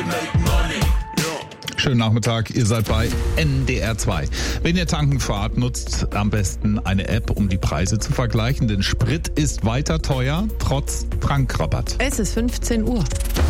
Schönen Nachmittag, ihr seid bei NDR 2. Wenn ihr tanken fahrt, nutzt am besten eine App, um die Preise zu vergleichen, denn Sprit ist weiter teuer, trotz Tankrabatt. Es ist 15 Uhr.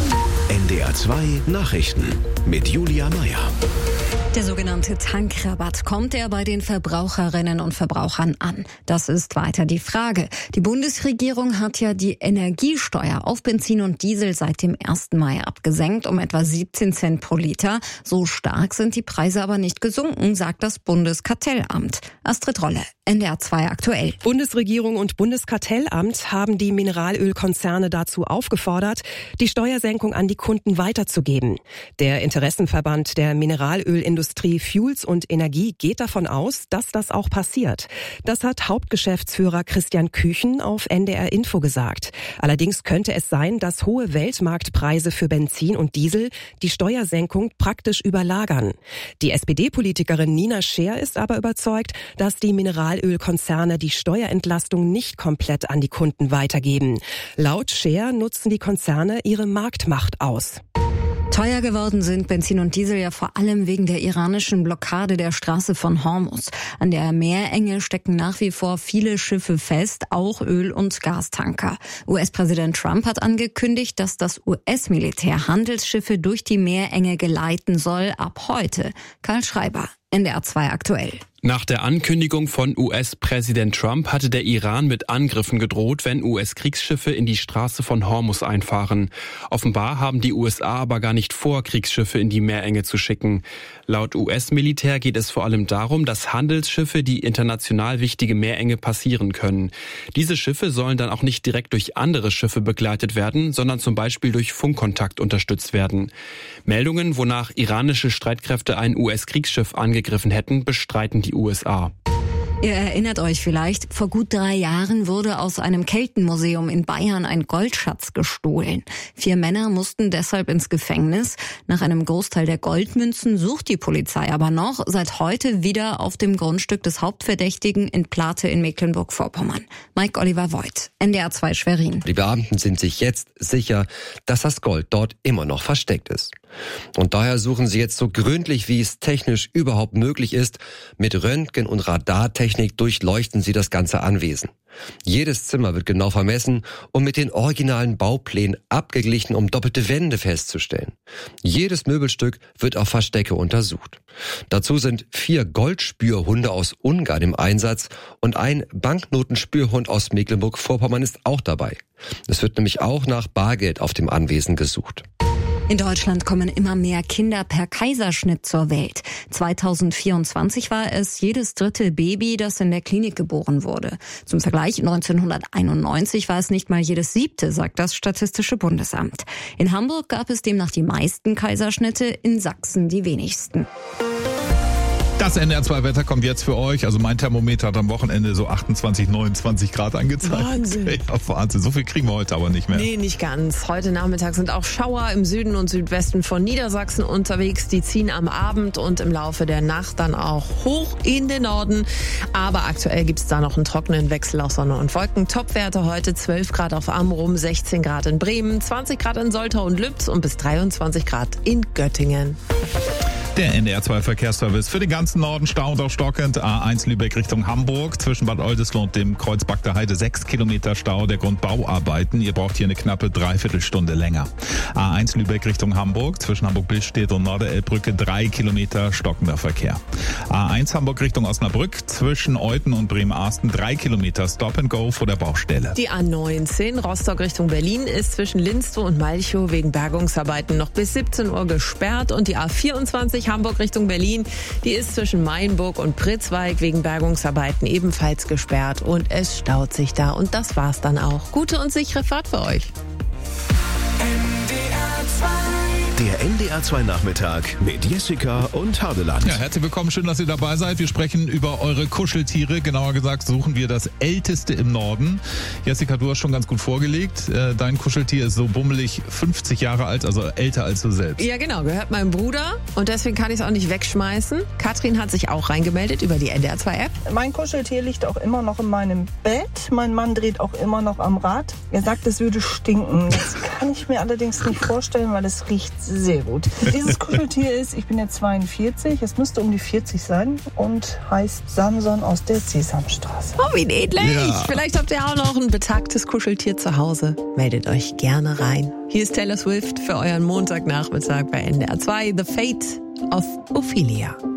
NDR 2 Nachrichten mit Julia Meyer. Der sogenannte Tankrabatt, kommt er bei den Verbraucherinnen und Verbrauchern an? Das ist weiter die Frage. Die Bundesregierung hat ja die Energiesteuer auf Benzin und Diesel seit dem 1. Mai abgesenkt um etwa 17 Cent pro Liter. So stark sind die Preise aber nicht gesunken, sagt das Bundeskartellamt. Astrid Rolle, NDR 2 aktuell. Bundesregierung und Bundeskartellamt haben die Mineralölkonzerne dazu aufgefordert, die Steuersenkung an die Kunden weiterzugeben. Der Interessenverband der Mineralölindustrie Fuels und Energie geht davon aus, dass das auch passiert. Das hat Hauptgeschäftsführer Christian Küchen auf NDR Info gesagt. Allerdings könnte es sein, dass hohe Weltmarktpreise für Benzin und Diesel die Steuersenkung praktisch überlagern. Die SPD-Politikerin Nina Scheer ist aber überzeugt, dass die Mineralölkonzerne die Steuerentlastung nicht komplett an die Kunden weitergeben. Laut Scheer nutzen die Konzerne ihre Marktmacht aus. Teuer geworden sind Benzin und Diesel ja vor allem wegen der iranischen Blockade der Straße von Hormuz. An der Meerenge stecken nach wie vor viele Schiffe fest, auch Öl- und Gastanker. US-Präsident Trump hat angekündigt, dass das US-Militär Handelsschiffe durch die Meerenge geleiten soll ab heute. Karl Schreiber, NDR 2 aktuell. Nach der Ankündigung von US-Präsident Trump hatte der Iran mit Angriffen gedroht, wenn US-Kriegsschiffe in die Straße von Hormuz einfahren. Offenbar haben die USA aber gar nicht vor, Kriegsschiffe in die Meerenge zu schicken. Laut US-Militär geht es vor allem darum, dass Handelsschiffe die international wichtige Meerenge passieren können. Diese Schiffe sollen dann auch nicht direkt durch andere Schiffe begleitet werden, sondern zum Beispiel durch Funkkontakt unterstützt werden. Meldungen, wonach iranische Streitkräfte ein US-Kriegsschiff angegriffen hätten, bestreiten die USA. Ihr erinnert euch vielleicht, vor gut 3 Jahren wurde aus einem Keltenmuseum in Bayern ein Goldschatz gestohlen. 4 Männer mussten deshalb ins Gefängnis. Nach einem Großteil der Goldmünzen sucht die Polizei aber noch seit heute wieder auf dem Grundstück des Hauptverdächtigen in Plate in Mecklenburg-Vorpommern. Mike Oliver Voigt, NDR 2 Schwerin. Die Beamten sind sich jetzt sicher, dass das Gold dort immer noch versteckt ist. Und daher suchen sie jetzt so gründlich, wie es technisch überhaupt möglich ist. Mit Röntgen- und Radartechnik durchleuchten sie das ganze Anwesen. Jedes Zimmer wird genau vermessen und mit den originalen Bauplänen abgeglichen, um doppelte Wände festzustellen. Jedes Möbelstück wird auf Verstecke untersucht. Dazu sind 4 Goldspürhunde aus Ungarn im Einsatz und ein Banknotenspürhund aus Mecklenburg-Vorpommern ist auch dabei. Es wird nämlich auch nach Bargeld auf dem Anwesen gesucht. In Deutschland kommen immer mehr Kinder per Kaiserschnitt zur Welt. 2024 war es jedes 3. Baby, das in der Klinik geboren wurde. Zum Vergleich, 1991 war es nicht mal jedes 7., sagt das Statistische Bundesamt. In Hamburg gab es demnach die meisten Kaiserschnitte, in Sachsen die wenigsten. Das NDR 2 Wetter kommt jetzt für euch. Also mein Thermometer hat am Wochenende so 28, 29 Grad angezeigt. Wahnsinn. Ja, Wahnsinn. So viel kriegen wir heute aber nicht mehr. Nee, nicht ganz. Heute Nachmittag sind auch Schauer im Süden und Südwesten von Niedersachsen unterwegs. Die ziehen am Abend und im Laufe der Nacht dann auch hoch in den Norden. Aber aktuell gibt's da noch einen trockenen Wechsel aus Sonne und Wolken. Topwerte heute 12 Grad auf Amrum, 16 Grad in Bremen, 20 Grad in Soltau und Lübz und bis 23 Grad in Göttingen. Der NDR 2 Verkehrsservice für den ganzen Norden Stau und auch stockend. A1 Lübeck Richtung Hamburg zwischen Bad Oldesloe und dem Kreuz Bagda Heide 6 Kilometer Stau der Grund Bauarbeiten. Ihr braucht hier eine knappe Dreiviertelstunde länger. A1 Lübeck Richtung Hamburg zwischen Hamburg-Billstedt und Norderelbbrücke 3 Kilometer stockender Verkehr. A1 Hamburg Richtung Osnabrück zwischen Euten und Bremen-Arsten 3 Kilometer Stop and Go vor der Baustelle. Die A19 Rostock Richtung Berlin ist zwischen Linstow und Malchow wegen Bergungsarbeiten noch bis 17 Uhr gesperrt und die A24 Hamburg Richtung Berlin, die ist zwischen Mainburg und Pritzwalk wegen Bergungsarbeiten ebenfalls gesperrt und es staut sich da und das war's dann auch. Gute und sichere Fahrt für euch. Der NDR 2 Nachmittag mit Jessica und Hadeland. Ja, herzlich willkommen, schön, dass ihr dabei seid. Wir sprechen über eure Kuscheltiere. Genauer gesagt suchen wir das älteste im Norden. Jessica, du hast schon ganz gut vorgelegt. Dein Kuscheltier ist so bummelig 50 Jahre alt, also älter als du selbst. Ja, genau, gehört meinem Bruder und deswegen kann ich es auch nicht wegschmeißen. Katrin hat sich auch reingemeldet über die NDR 2 App. Mein Kuscheltier liegt auch immer noch in meinem Bett. Mein Mann dreht auch immer noch am Rad. Er sagt, es würde stinken. Das kann ich mir allerdings nicht vorstellen, weil es riecht sehr gut. Dieses Kuscheltier ist, ich bin jetzt 42, es müsste um die 40 sein und heißt Samson aus der Sesamstraße. Oh, wie niedlich. Ja. Vielleicht habt ihr auch noch ein betagtes Kuscheltier zu Hause. Meldet euch gerne rein. Hier ist Taylor Swift für euren Montagnachmittag bei NDR 2, The Fate of Ophelia.